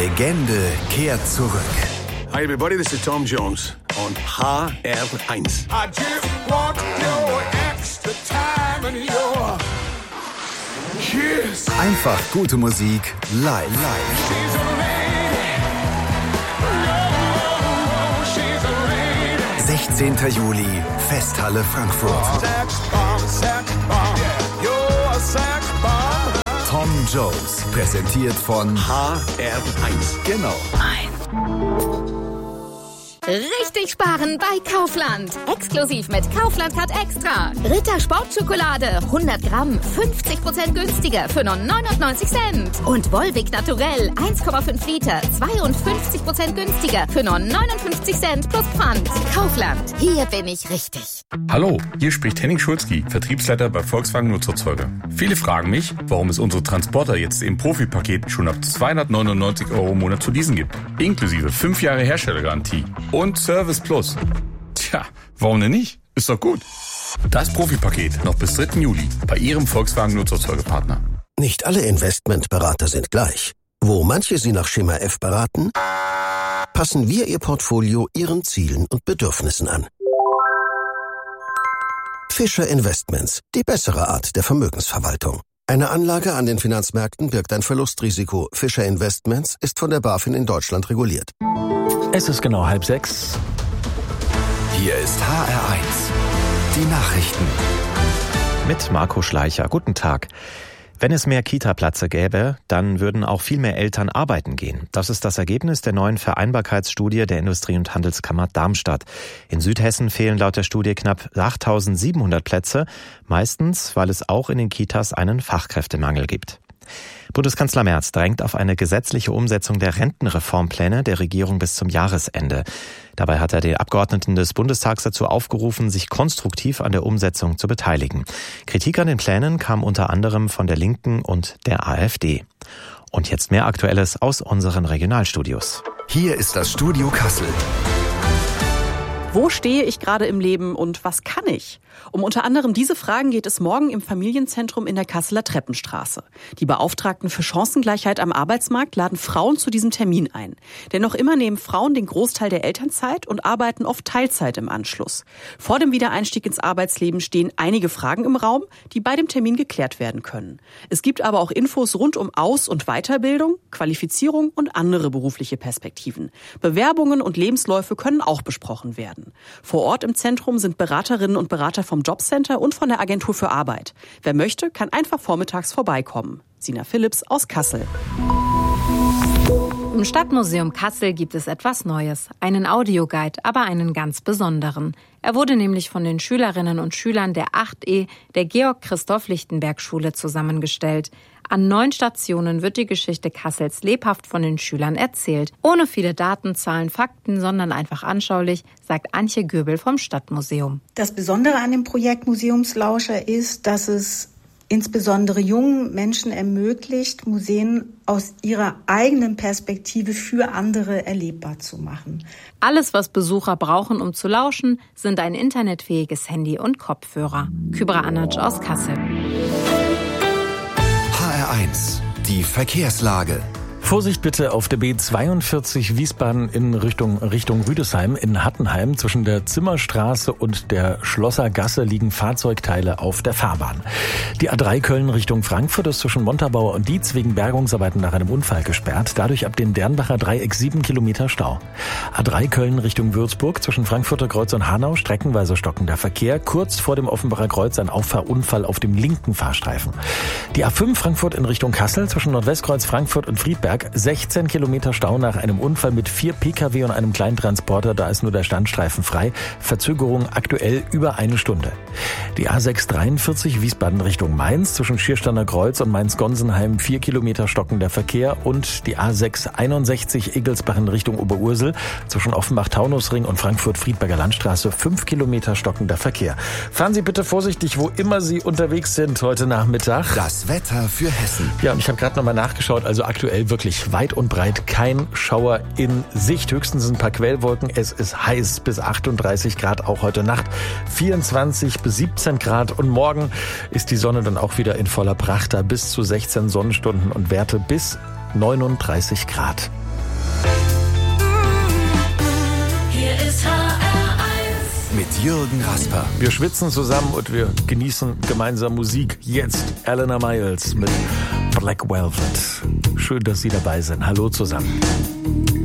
Legende kehrt zurück. Hi everybody, this is Tom Jones on HR1. I just want your extra time and your kiss. Einfach gute Musik live. She's a lady. Oh, she's a lady. 16. Juli, Festhalle Frankfurt. Sex bomb, you're a sex bomb. Tom Jones, präsentiert von HR1. Genau. Richtig sparen bei Kaufland. Exklusiv mit Kaufland Card Extra. Ritter Sportschokolade 100 Gramm 50% günstiger für nur 99 Cent. Und Volvic Naturell 1,5 Liter 52% günstiger für nur 59 Cent plus Pfand. Kaufland, hier bin ich richtig. Hallo, hier spricht Henning Schulzki, Vertriebsleiter bei Volkswagen Nutzerzeuger. Viele fragen mich, warum es unsere Transporter jetzt im Profipaket schon ab 299 € im Monat zu leasen gibt. Inklusive 5 Jahre Herstellergarantie. Und Service Plus. Tja, warum denn nicht? Ist doch gut. Das Profipaket noch bis 3. Juli bei Ihrem Volkswagen Nutzerzeugerpartner. Nicht alle Investmentberater sind gleich. Wo manche Sie nach Schema F beraten, passen wir Ihr Portfolio Ihren Zielen und Bedürfnissen an. Fischer Investments, die bessere Art der Vermögensverwaltung. Eine Anlage an den Finanzmärkten birgt ein Verlustrisiko. Fischer Investments ist von der BaFin in Deutschland reguliert. Es ist genau 5:30. Hier ist HR1. Die Nachrichten. Mit Marco Schleicher. Guten Tag. Wenn es mehr Kita-Plätze gäbe, dann würden auch viel mehr Eltern arbeiten gehen. Das ist das Ergebnis der neuen Vereinbarkeitsstudie der Industrie- und Handelskammer Darmstadt. In Südhessen fehlen laut der Studie knapp 8.700 Plätze, meistens, weil es auch in den Kitas einen Fachkräftemangel gibt. Bundeskanzler Merz drängt auf eine gesetzliche Umsetzung der Rentenreformpläne der Regierung bis zum Jahresende. Dabei hat er die Abgeordneten des Bundestags dazu aufgerufen, sich konstruktiv an der Umsetzung zu beteiligen. Kritik an den Plänen kam unter anderem von der Linken und der AfD. Und jetzt mehr Aktuelles aus unseren Regionalstudios. Hier ist das Studio Kassel. Wo stehe ich gerade im Leben und was kann ich? Um unter anderem diese Fragen geht es morgen im Familienzentrum in der Kasseler Treppenstraße. Die Beauftragten für Chancengleichheit am Arbeitsmarkt laden Frauen zu diesem Termin ein. Denn noch immer nehmen Frauen den Großteil der Elternzeit und arbeiten oft Teilzeit im Anschluss. Vor dem Wiedereinstieg ins Arbeitsleben stehen einige Fragen im Raum, die bei dem Termin geklärt werden können. Es gibt aber auch Infos rund um Aus- und Weiterbildung, Qualifizierung und andere berufliche Perspektiven. Bewerbungen und Lebensläufe können auch besprochen werden. Vor Ort im Zentrum sind Beraterinnen und Berater vom Jobcenter und von der Agentur für Arbeit. Wer möchte, kann einfach vormittags vorbeikommen. Sina Philipps aus Kassel. Im Stadtmuseum Kassel gibt es etwas Neues. Einen Audioguide, aber einen ganz besonderen. Er wurde nämlich von den Schülerinnen und Schülern der 8E der Georg-Christoph-Lichtenberg-Schule zusammengestellt. An 9 Stationen wird die Geschichte Kassels lebhaft von den Schülern erzählt. Ohne viele Daten, Zahlen, Fakten, sondern einfach anschaulich, sagt Antje Göbel vom Stadtmuseum. Das Besondere an dem Projekt Museumslauscher ist, dass es insbesondere jungen Menschen ermöglicht, Museen aus ihrer eigenen Perspektive für andere erlebbar zu machen. Alles, was Besucher brauchen, um zu lauschen, sind ein internetfähiges Handy und Kopfhörer. Kybra Anac aus Kassel. HR1. Die Verkehrslage. Vorsicht bitte auf der B42 Wiesbaden in Richtung Rüdesheim in Hattenheim. Zwischen der Zimmerstraße und der Schlossergasse liegen Fahrzeugteile auf der Fahrbahn. Die A3 Köln Richtung Frankfurt ist zwischen Montabaur und Dietz wegen Bergungsarbeiten nach einem Unfall gesperrt. Dadurch ab dem Dernbacher Dreieck 7 Kilometer Stau. A3 Köln Richtung Würzburg zwischen Frankfurter Kreuz und Hanau streckenweise stockender Verkehr. Kurz vor dem Offenbacher Kreuz ein Auffahrunfall auf dem linken Fahrstreifen. Die A5 Frankfurt in Richtung Kassel zwischen Nordwestkreuz Frankfurt und Friedberg 16 Kilometer Stau nach einem Unfall mit 4 Pkw und einem Kleintransporter. Da ist nur der Standstreifen frei. Verzögerung aktuell über 1 Stunde. Die A6 43 Wiesbaden Richtung Mainz zwischen Schiersteiner Kreuz und Mainz-Gonsenheim 4 Kilometer stockender Verkehr. Und die A6 61 Egelsbach in Richtung Oberursel zwischen Offenbach-Taunusring und Frankfurt-Friedberger Landstraße 5 Kilometer stockender Verkehr. Fahren Sie bitte vorsichtig, wo immer Sie unterwegs sind heute Nachmittag. Das Wetter für Hessen. Ja, und ich habe gerade nochmal nachgeschaut, also aktuell wirklich weit und breit kein Schauer in Sicht. Höchstens ein paar Quellwolken. Es ist heiß bis 38 Grad, auch heute Nacht 24 bis 17 Grad. Und morgen ist die Sonne dann auch wieder in voller Pracht da, bis zu 16 Sonnenstunden und Werte bis 39 Grad. Jürgen Rasper. Wir schwitzen zusammen und wir genießen gemeinsam Musik. Jetzt Eleanor Miles mit Black Velvet. Schön, dass Sie dabei sind. Hallo zusammen.